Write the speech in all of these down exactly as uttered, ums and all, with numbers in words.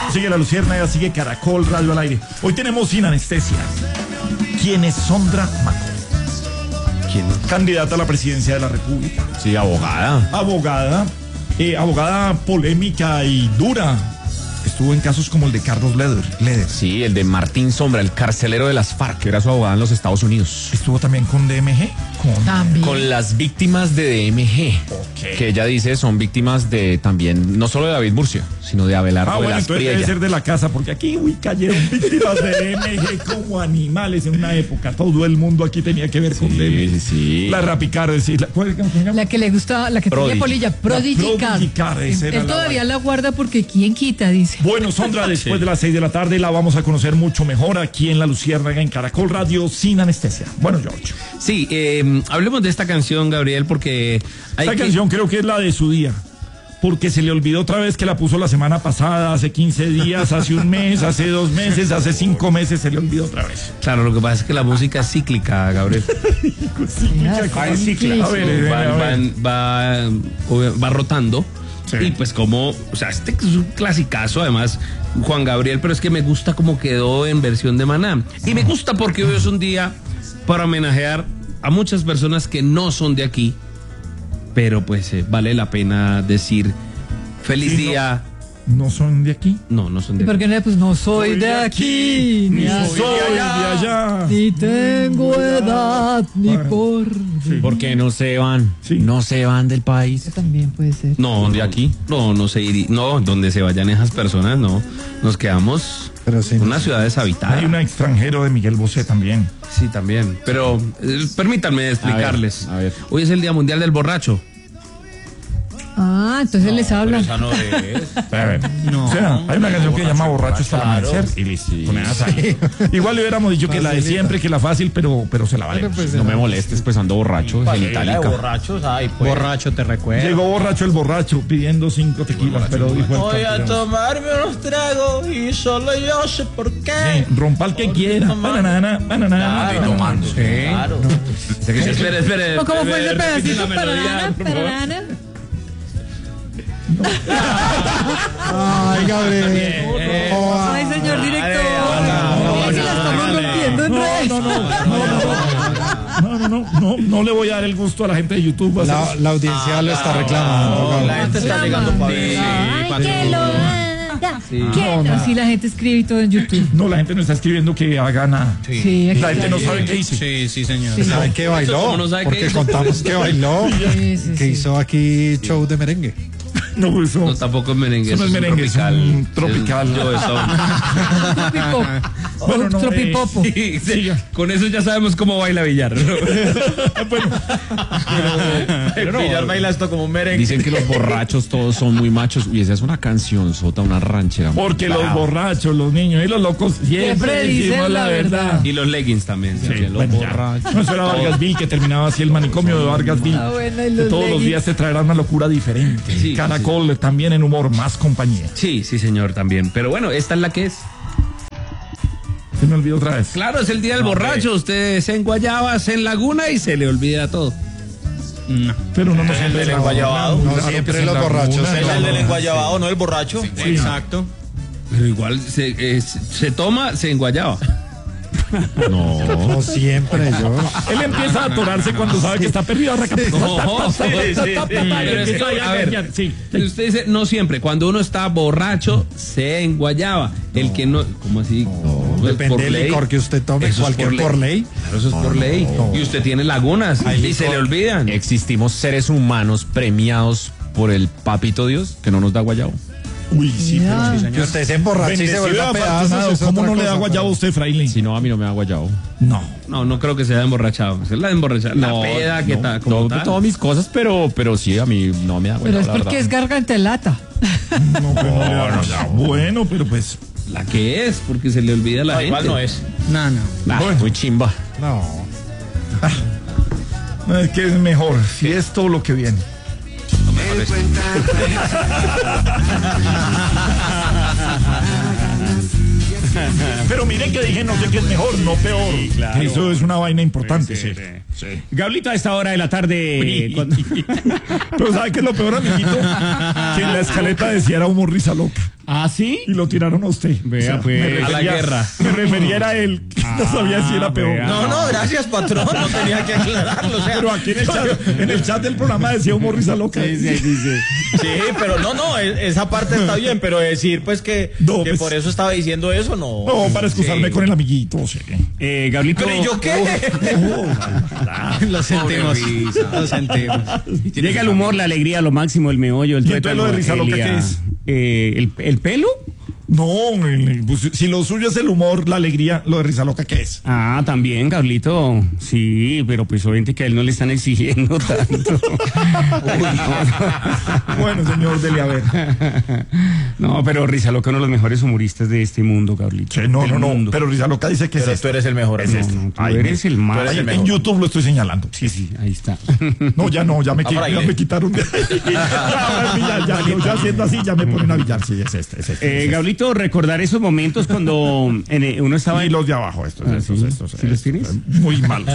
Sigue La Luciérnaga, sigue Caracol Radio al aire. Hoy tenemos Sin Anestesia. ¿Quién es Sondra Maco? ¿Quién? Candidata a la presidencia de la República. Sí, abogada. Abogada, eh, abogada polémica y dura. Estuvo en casos como el de Carlos Leder. Leder. Sí, el de Martín Sombra, el carcelero de las FARC, que era su abogada en los Estados Unidos. Estuvo también con D M G. Con... También. Con las víctimas de D M G. Okay. Que ella dice son víctimas de también, no solo de David Murcia, sino de Abelardo Ah, bueno, Velasco entonces debe Priella. ser de la casa, porque aquí, uy, cayeron víctimas de D M G como animales en una época. Todo el mundo aquí tenía que ver con D M G. Sí, sí, sí. La Rapicar, sí, la, ¿cuál, cómo se llama? La que le gusta, la que Prodigy. tenía polilla, Prodigy Car. Prodigy Car, esa era Él la todavía vaina. la guarda porque quién quita, dice. Bueno, Sondra, después de las seis de la tarde la vamos a conocer mucho mejor aquí en La Luciérnaga, en Caracol Radio, Sin Anestesia. Bueno, George. Sí, eh, hablemos de esta canción, Gabriel, porque hay Esta que... canción creo que es la de su día. Porque se le olvidó otra vez que la puso la semana pasada, hace quince días, hace un mes, hace dos meses, hace cinco meses, se le olvidó otra vez. Claro, lo que pasa es que la música es cíclica, Gabriel. Va en cicla. A ver, eh, Va, a ver. va, va, va rotando. Sí. Y pues como, o sea, este es un clasicazo, además, Juan Gabriel, pero es que me gusta como quedó en versión de Maná. Y me gusta porque hoy es un día para homenajear a muchas personas que no son de aquí, pero pues eh, vale la pena decir feliz Sí, no. día. ¿No son de aquí? No, no son de ¿Y por aquí. qué no? Pues no soy de aquí, ni ni, a- soy de allá. ni tengo edad, ni Bueno, por... sí. ¿Por qué no se van? Sí. No se van del país. Eso también puede ser. No, de aquí. No, no se iría. No, donde se vayan esas personas, no. Nos quedamos Pero sí, en no una sé. ciudad deshabitada. Hay un extranjero de Miguel Bosé también. Sí, también. Pero eh, permítanme explicarles. A ver, a ver. Hoy es el Día Mundial del Borracho. Ah, entonces les hablan. no es. A ver. O sea, hay una canción que se llama Borracho hasta el amanecer y listo. Con esas ahí. Igual le hubiéramos dicho que la de siempre, que la fácil, pero, pero se la vale. No me molestes, pues ando borracho, genitálica. borrachos, ay, pues. Borracho te recuerda. Llegó borracho el borracho pidiendo cinco tequilas, pero dijo el Voy a campeón. tomarme unos tragos y solo yo sé por qué. Sí, rompa el que quiera. Banana, banana. Claro, tomando. Claro. Espere, espere. ¿O ¿Cómo fue ese repite pedacito? la melodía, Parana, por favor. parana. Ay, Gabriel. ¿Cómo va? Ay, señor director. no, Ay, si la estamos no, rompiendo en redes. No, no, no, no, no le voy a dar el gusto a la gente de YouTube. La, la audiencia lo está reclamando. La Gabriel. gente está llegando para ver. Ay, que lo haga. ¿Qué? Así la gente escribe y todo en YouTube. No, la gente no está escribiendo que haga nada. Sí, aquí La gente no sabe qué hizo. Sí, sí, señor. Sí. ¿Saben que bailó? ¿Cómo no sabe qué Porque hizo? contamos que bailó. Sí, sí, Que sí. hizo aquí show de merengue. No, eso. No, tampoco es merengue. Eso no es un merengue, es tropical. un tropical. Yo eso. Tropipop. Bueno, no, Tropipopo. eh, Sí, sí. siga. Con eso ya sabemos cómo baila Villar. Bueno, Pero Villar baila esto como un merengue. Dicen que los borrachos todos son muy machos. Y esa es una canción sota, una ranchera. porque los borrachos, los niños y los locos siempre Siempre dicen decimos la la verdad. verdad. Y los leggings también. Sí, sí, los bueno, ya. borrachos. No, eso era Vargasville, que terminaba así el manicomio de Vargasville. Ah, bueno, y Que los todos los leggings. días te traerán una locura diferente. Sí, Caracol también en humor, más compañía. Sí, sí, señor, también. Pero bueno, esta es la que es. Se me olvidó otra vez. Claro, es el día del borracho. Usted se enguayaba, se en laguna y se le olvida todo. No. Pero no nos siempre del la enguayabado. Laguna, No claro siempre que es los en borrachos Laguna. en El, la el del laguna, enguayabado, no el borracho. Exacto. Pero igual se, eh, se, se toma, se enguayaba. No. No siempre, yo. Él empieza a atorarse cuando sabe que está perdido. No, sí, sí, sí. Pero es que, a ver, Sí. usted dice, no siempre. Cuando uno está borracho, se enguayaba. El que no, ¿cómo así? No, es Depende por del ley. licor que usted tome, Eso es cualquier por ley. Claro, eso es por ley. Y usted tiene lagunas y se le olvidan. Existimos seres humanos premiados por el papito Dios que no nos da guayabo. Uy, sí, Ya. pero Que usted se emborrache y se vuelva a pedazos. afortunado. es ¿Cómo otra no le da cosa, guayabo a usted, fraile? Si no, a mí no me da guayabo. No. No, no creo que sea emborrachado. Es la emborrachada. La peda que no, está como no, tal. todas mis cosas, pero, pero sí, a mí no me da Pero guayabo. es la porque verdad. es garganta de lata. No, pero no le da guayabo. Bueno, pero pues. La que es, porque se le olvida a la No, gente. igual no es. No, no. Ah, Bueno. muy chimba. No. Es que es mejor. Si es todo lo que viene. Pero miren que dije, no sé qué es mejor, no peor. Eso es una vaina importante. Sí, Gablito, a esta hora de la tarde. cuando- Pero ¿sabe qué es lo peor, amiguito? Que en la escaleta decía era humor risa loca. ¿Ah, sí? y lo tiraron a usted. Vea, pues. me refería- A la guerra. Me refería a él. No sabía si era peor. vea. No, no, gracias, patrón. No tenía que aclararlo. O sea, Pero aquí en el chat, en el chat del programa decía humor risa loca. Sí, sí, sí, sí. sí, pero no, no, e- esa parte está bien, pero decir pues que, No, que pues- por eso estaba diciendo eso, no. No, para excusarme Sí. con el amiguito, sí. Eh, Gablito. Pero ¿y yo qué? Lo sentimos. Lo sentimos. Llega el humor, la alegría, lo máximo, el meollo, el ¿Y tuétano, entonces lo de risa loca Elia. qué es? Eh, el, ¿El pelo? No, el- pues, si lo suyo es el humor, la alegría, lo de risa loca, ¿qué es? Ah, también, Gablito. Sí, pero pues obviamente que a él no le están exigiendo tanto. Bueno, señor Dele, a ver. No, pero Risa Loca, uno de los mejores humoristas de este mundo, Gablito. Sí, no, Del no, no, mundo. pero risa loca dice que Pero es tú este. eres el mejor. Es amigo. este. No, no, tú Ay, eres me- el más. tú eres Ahí el en mejor. YouTube lo estoy señalando. Sí, sí, ahí está. No, ya no, ya me, Ah, qui- por ahí ya le- me quitaron. de- ya, ya, ya, yo ya haciendo así, ya me ponen a billar. Sí, es este, es este. Eh, es este. Gablito, recordar esos momentos cuando en, eh, uno estaba Y en... los de abajo, estos, Ah, estos, ¿sí? estos. ¿Sí los estos, tienes? eh, Muy malos.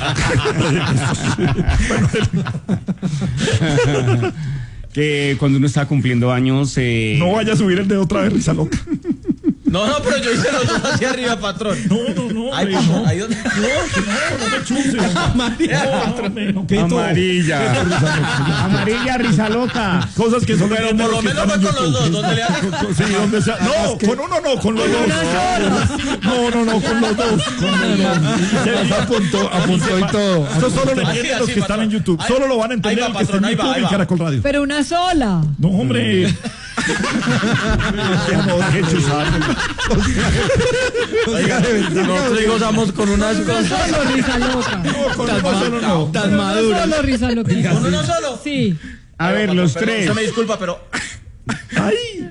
Bueno, que cuando uno estaba cumpliendo años... eh, no vaya a subir el dedo otra vez, risa loca. No, no, pero yo hice los dos hacia arriba, patrón. No, no, no. Ay, hombre, patrón, no. ahí donde. No, no, no me chuse. Amarilla. No, hombre, no, quieto. Amarilla. Quieto, risa loca. Amarilla, Risa Loca. Cosas que solo Pero entienden por lo que menos están fue en con los YouTube. dos, donde le hagan. Sí, donde sea. No, con uno no, con los dos. No, no, no, con los dos. Con los dos. Se apuntó, apuntó y todo. Esto solo lo Así, entienden los así, que están en patrón. YouTube. Ahí- Solo lo van a entender ahí va, los que están en patrón, ahí va, YouTube ahí y va. Caracol Radio. Pero una sola. No, hombre. No, qué chuzado. Oiga, nosotros gozamos con unas Uno cosas. solo, Risa Loca. No, con uno solo no. Tan Uno maduras. solo, Risa Loca. ¿Con uno solo? Sí. A ver, los Perdón, tres. usted me disculpa, pero. Ay.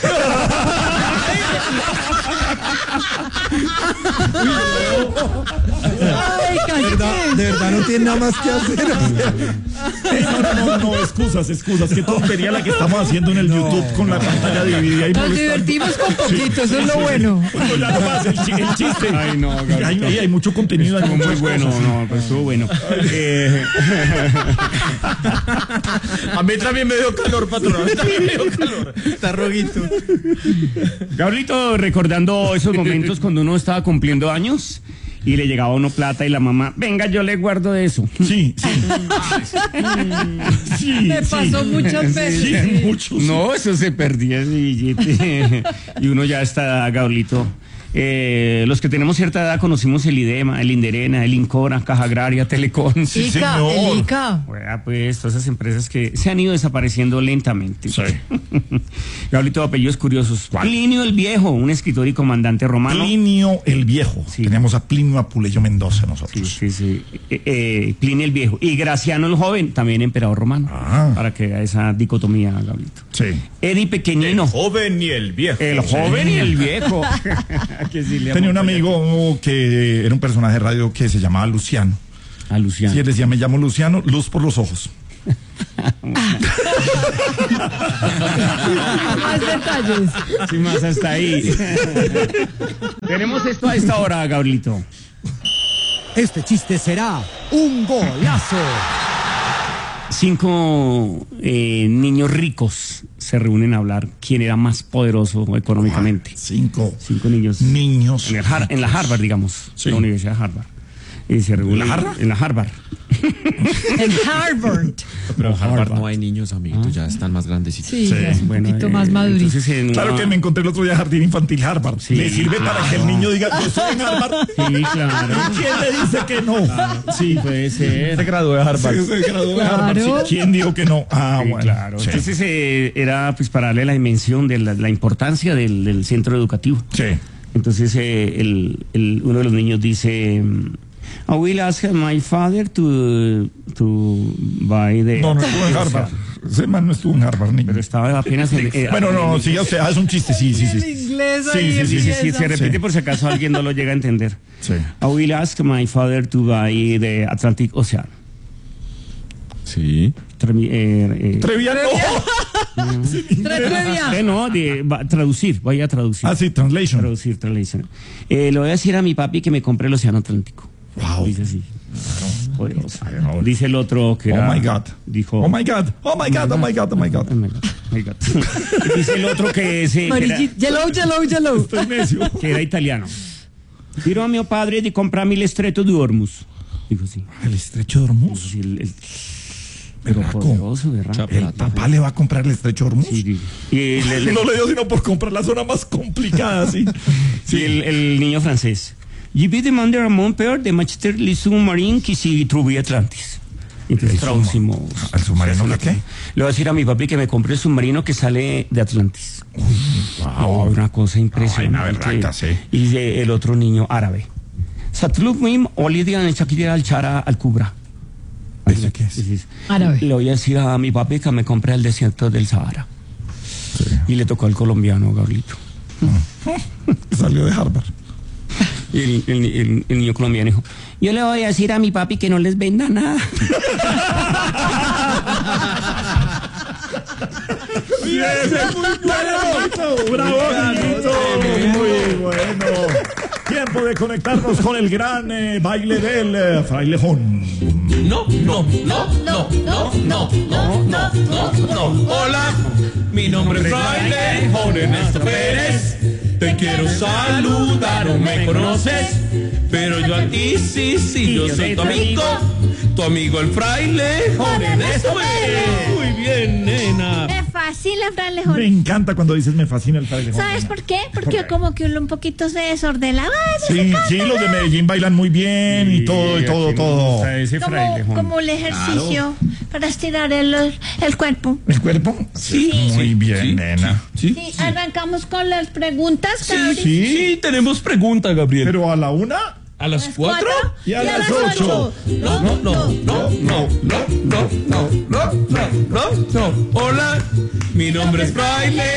Ay, cállate. De verdad no tiene nada más que hacer. No, no, no, no, excusas, excusas. Qué tontería la que estamos haciendo en el YouTube con la pantalla dividida y Nos molestando. divertimos con poquito, eso es lo bueno. No, ya no más, el, chi- el chiste. Ay, no, Gabriel. Ay, ay, hay mucho contenido. hay Estuvo muy muchas bueno, cosas. no, pues estuvo bueno. Eh, A mí también me dio calor, patrón. A mí también me dio calor. Está roguito. Gabrielito, recordando esos momentos cuando uno estaba cumpliendo años y le llegaba a uno plata y la mamá, venga, yo le guardo de eso. Sí, sí. Sí, Me sí. pasó muchas veces. Sí, sí. mucho. sí. No, eso se perdía ese billete. Y uno ya está, Gabrielito. Eh, los que tenemos cierta edad conocimos el IDEMA, el Inderena, el Incora, Caja Agraria, Telecom. Sí, Ica, señor. el Ica. Bueno, pues todas esas empresas que se han ido desapareciendo lentamente. Sí. Gabrielito, apellidos curiosos. Plinio el Viejo, un escritor y comandante romano. Plinio el Viejo. Sí. Tenemos a Plinio Apuleyo Mendoza nosotros. Sí, sí, sí. Eh, eh, Plinio el Viejo. Y Graciano el Joven, también emperador romano. Ah. Para que vea esa dicotomía, Gabrielito. Sí. Eddie Pequeñino. Joven y el viejo. El joven y el viejo. Que sí le Tenía un amo. amigo que era un personaje de radio que se llamaba Luciano. A Luciano. Y él decía, me llamo Luciano, luz por los ojos. Más detalles. Sí, más hasta ahí. Tenemos esto a esta hora, Gabrielito. Este chiste será un golazo. Cinco eh, niños ricos se reúnen a hablar quién era más poderoso económicamente. Cinco Cinco niños. niños. En, el Har- en la Harvard, digamos. Sí. La Universidad de Harvard. Y se reúnen. ¿En la Harvard? En la Harvard. En Harvard. Pero en Harvard no hay niños, amiguitos, ya están más grandecitos. Sí, Sí. ya es un Bueno, poquito eh, más madurito. entonces en Claro una- que me encontré el otro día Jardín Infantil Harvard. Sí, Le sirve para que el niño diga, yo estoy en Harvard. Sí, claro. ¿Quién le dice que no? Sí, Puede ser. Se graduó de Harvard. Sí, se graduó de Claro. Harvard. Sí, ¿quién dijo que no? Ah, Sí, bueno. claro. Sí. Entonces eh, era pues para darle la dimensión de la, la importancia del, del centro educativo. Sí. Entonces eh, el, el- uno de los niños dice, I will ask my father to, to buy the... No, no estuvo en Harvard. Ese man no estuvo en Harvard, niño. Pero estaba apenas en... eh, Bueno, no, no, siga usted. Ah, es un chiste, sí, sí, El sí. inglés Sí, ahí sí, sí, Sí, sí, sí, empieza. se repite Sí. por si acaso alguien no lo llega a entender. Sí. I will ask my father to buy the Atlantic Ocean. Sí. Tremi- eh, eh, Treviano. Trevia. eh, no, de, va- traducir, voy a traducir. Ah, sí, translation. Traducir, translation. Eh, le voy a decir a mi papi que me compre el Océano Atlántico. Wow. Dice así. Poderoso. Dice el otro que era... Oh my God. Dijo... Oh my God. Oh my God. Oh my God. Oh my God. Oh my God, oh my God. Dice el otro que, ese, que, era, Amarillito, yellow, yellow, yellow. Estoy necio. que era italiano. Quiero a mi padre de comprarme el estrecho de Hormuz. Dijo sí. El estrecho de Hormuz. Sí, el, el, pero Berraco. poderoso, berraco. El papá le va a comprar el estrecho de Hormuz. Sí, sí. Y le- le- No le dio sino por comprar la zona más complicada, sí. Sí, el, el niño francés. Je vais demander à mon père de m'acheter le sous-marin qui s'y trouve Atlantis. Entonces ¿El traducimos. suma- ¿El submarino de qué? Le voy a decir a mi papi que me compre el submarino que sale de Atlantis. Wow. No, una cosa impresionante. Una vaina berraca, sí. Y de el otro niño árabe. Satlub Mim Olidia en Shakira al Chara al Kubra. ¿Ese qué es? Sí, sí. Árabe. Le voy a decir a mi papi que me compre el desierto del Sahara. Y le tocó al colombiano, Gabrielito. Salió de Harvard. Y el, el- el- el niño colombiano dijo, yo le voy a decir a mi papi que no les venda nada. Bien, muy bueno. Bravo, Carlito. Muy bueno. Tiempo de conectarnos con el gran eh, baile del eh, frailejón. No, no, no, no, no, no, no, no, no, no. Hola, mi nombre es Fraile Jorge Ernesto Pérez. Te quiero saludar, no me conoces, pero yo a ti sí, sí, yo soy tu amigo, tu amigo el Fraile Jorge Ernesto Pérez. Muy bien, nena. Me fascina, Fran Me Lejón. encanta cuando dices me fascina el frailejón. ¿Sabes por qué? Porque como que uno un poquito se desordena. Ay, me Sí, encanta. sí, los de Medellín bailan muy bien y todo, y todo, todo. Ese Como, frailejón. como un ejercicio para estirar el, el cuerpo. ¿El cuerpo? Sí. Muy bien, Sí, nena. Sí, Sí, arrancamos con las preguntas, sí, Gabriel. sí, tenemos pregunta, Gabriel. Pero a la una. ¿A las Las cuatro? cuatro y a las ocho. No, no, no, no, no, no, no, no, no, no, no, no. Hola, mi nombre es Fraile